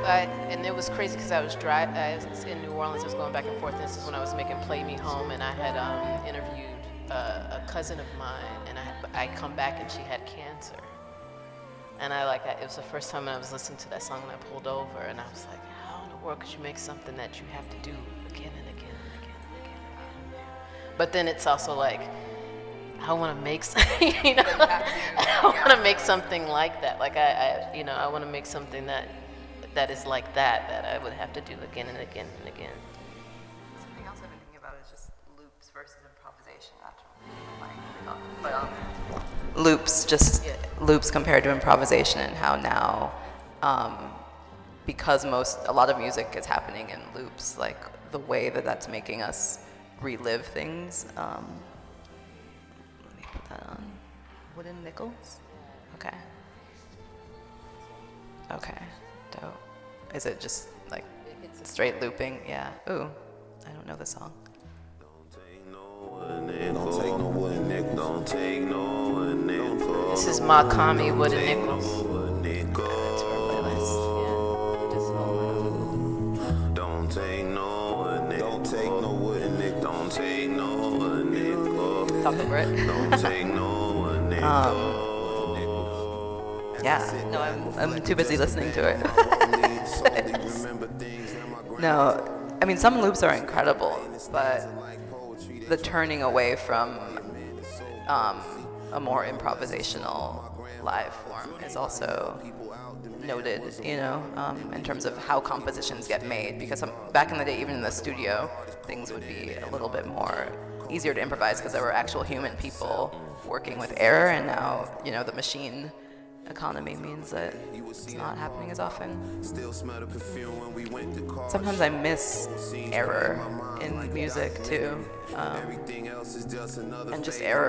and it was crazy because I was in New Orleans. I was going back and forth. This is when I was making "Play Me Home," and I had interviewed a cousin of mine, and I come back and she had cancer. And it was the first time I was listening to that song, and I pulled over, and I was like, how in the world could you make something that you have to do again and again and again and again and again? But then it's also like, I want to make I want to make something like that. Like I want to make something that is like that I would have to do again and again and again. Something else I've been thinking about is just loops versus improvisation. Loops compared to improvisation, and how now, because a lot of music is happening in loops, like the way that's making us relive things. Let me put that on. Wooden Nickels? Okay. Dope. Is it just like straight looping? Yeah. Ooh, I don't know the song. This is Makami Wooden Nickels. That's for a playlist. Yeah. Just Don't take no wooden nickel. Don't take no wooden nickel. talk over it. Don't take no wooden nickel. Yeah. No, I'm too busy listening to it. No, I mean some loops are incredible, but the turning away from a more improvisational live form is also noted, in terms of how compositions get made. Because back in the day, even in the studio, things would be a little bit more easier to improvise because there were actual human people working with error, and now, the machine economy means that it's not happening as often. Sometimes I miss error in music too, and just error